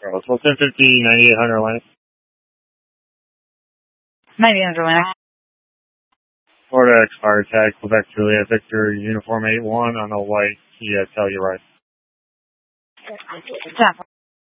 Charles. Well, 1050, 9800 Atlantic. 9800 Atlantic. Florida expired tag, Quebec Juliet Victor, Uniform 81 on a white Kia Telluride.